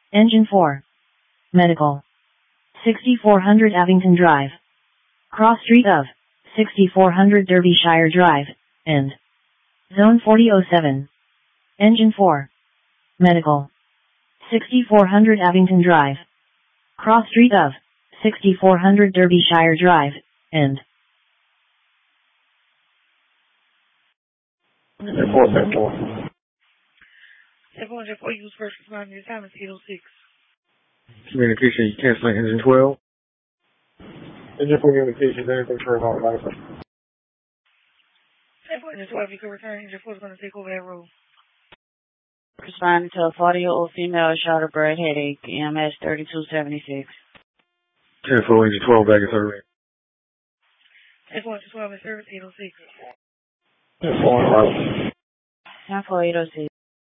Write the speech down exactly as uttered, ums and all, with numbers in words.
Engine four. Medical. sixty-four hundred Abington Drive. Cross street of sixty-four hundred Derbyshire Drive, and Zone forty oh seven. Engine four. Medical. sixty-four hundred Abington Drive. Cross street of sixty-four hundred Derbyshire Drive, and four seven four. seven one four, use first responder. Your time is eight oh six. Communication, you canceling engine twelve. Engine four communications, anything for about life. seven one twelve, you can return. Engine four is going to take over that road. Responding to a forty-year-old female short of breath headache, E M S thirty-two seventy-six. ten four, engine twelve, back in service. seven one twelve in service, eight oh six. ten four, ten four, eight oh six.